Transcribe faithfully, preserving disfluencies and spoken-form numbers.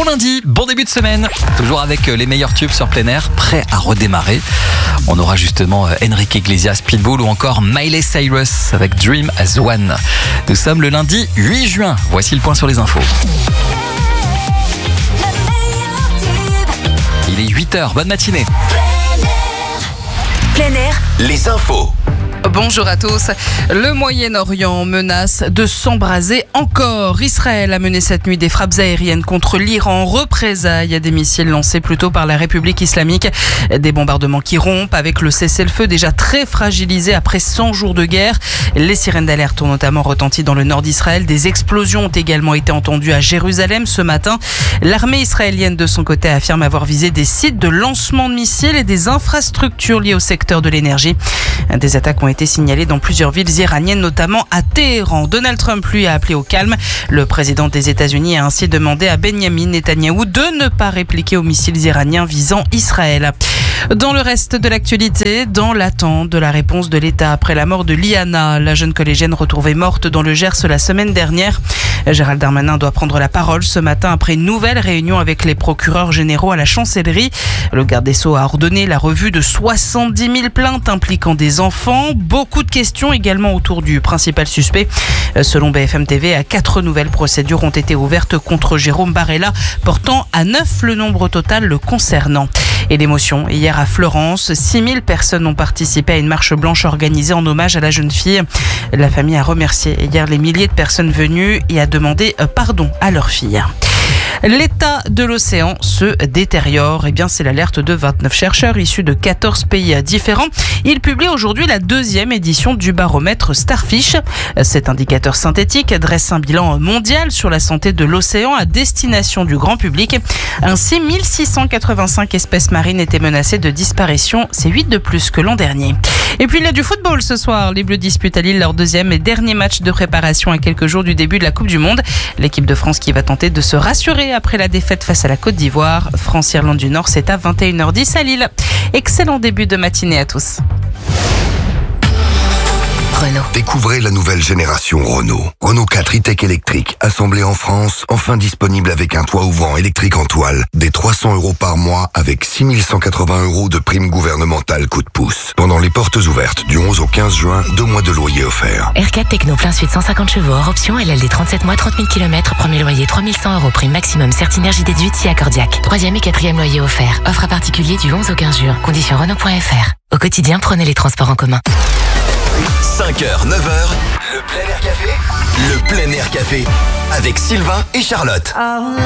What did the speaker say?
lundi, bon début de semaine. Toujours avec les meilleurs tubes sur plein air, prêts à redémarrer. On aura justement Enrique Iglesias, Pitbull ou encore Miley Cyrus avec Dream as One. Nous sommes le lundi huit juin. Voici le point sur les infos. Il est huit heures, bonne matinée. Plein air, les infos. Bonjour à tous. Le Moyen-Orient menace de s'embraser encore. Israël a mené cette nuit des frappes aériennes contre l'Iran. Représailles à des missiles lancés plus tôt par la République islamique. Des bombardements qui rompent avec le cessez-le-feu déjà très fragilisé après cent jours de guerre. Les sirènes d'alerte ont notamment retenti dans le nord d'Israël. Des explosions ont également été entendues à Jérusalem ce matin. L'armée israélienne de son côté affirme avoir visé des sites de lancement de missiles et des infrastructures liées au secteur de l'énergie. Des attaques ont été signalées dans plusieurs villes iraniennes, notamment à Téhéran. Donald Trump, lui, a appelé au calme. Le président des États-Unis a ainsi demandé à Benyamin Netanyahou de ne pas répliquer aux missiles iraniens visant Israël. Dans le reste de l'actualité, dans l'attente de la réponse de l'État après la mort de Liana, la jeune collégienne retrouvée morte dans le Gers la semaine dernière, Gérald Darmanin doit prendre la parole ce matin après une nouvelle réunion avec les procureurs généraux à la chancellerie. Le garde des Sceaux a ordonné la revue de soixante-dix mille plaintes impliquant des enfants. Beaucoup de questions également autour du principal suspect. Selon B F M T V, quatre nouvelles procédures ont été ouvertes contre Jérôme Barella, portant à neuf le nombre total le concernant. Et l'émotion, hier à Florence, six mille personnes ont participé à une marche blanche organisée en hommage à la jeune fille. La famille a remercié hier les milliers de personnes venues et a demandé pardon à leur fille. L'état de l'océan se détériore. Eh bien, c'est l'alerte de vingt-neuf chercheurs issus de quatorze pays différents. Ils publient aujourd'hui la deuxième édition du baromètre Starfish. Cet indicateur synthétique dresse un bilan mondial sur la santé de l'océan à destination du grand public. Ainsi, mille six cent quatre-vingt-cinq espèces marines étaient menacées de disparition. C'est huit de plus que l'an dernier. Et puis, il y a du football ce soir. Les Bleus disputent à Lille leur deuxième et dernier match de préparation à quelques jours du début de la Coupe du Monde. L'équipe de France qui va tenter de se rassurer après la défaite face à la Côte d'Ivoire. France-Irlande du Nord, c'est à vingt et une heures dix à Lille. Excellent début de matinée à tous. Renault. Découvrez la nouvelle génération Renault. Renault quatre e-tech électrique, assemblé en France, enfin disponible avec un toit ouvrant électrique en toile, des trois cents euros par mois avec six mille cent quatre-vingts euros de prime gouvernementale coup de pouce. Pendant les portes ouvertes du onze au quinze juin, deux mois de loyer offerts. R quatre Techno plein suite cent cinquante chevaux hors option, L L D trente-sept mois, trente mille kilomètres, premier loyer trois mille cent euros, prime maximum Certinergie déduite si accordiaque. Troisième et quatrième loyer offert. Offre à particulier du onze au quinze juin. Conditions Renault point F R. Au quotidien, prenez les transports en commun. cinq heures, neuf heures, le plein air café. Le plein air café avec Sylvain et Charlotte.